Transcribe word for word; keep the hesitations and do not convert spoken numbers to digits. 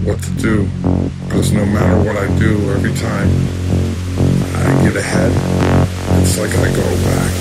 what to do, because no matter what I do, every time I get ahead, it's like I go back